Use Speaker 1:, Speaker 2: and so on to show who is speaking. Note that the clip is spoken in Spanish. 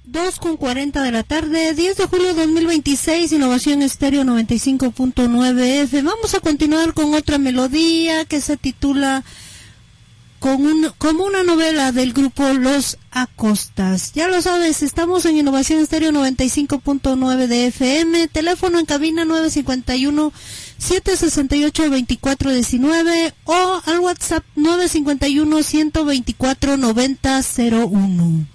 Speaker 1: 2:40 de la tarde, 10 de julio de 2026, Innovación Estéreo 95.9 F. Vamos a continuar con otra melodía que se titula como una novela del grupo Los Acostas. Ya lo sabes, estamos en Innovación Estéreo 95.9 de FM, teléfono en cabina 951-768-2419 o al WhatsApp 951-124-9001.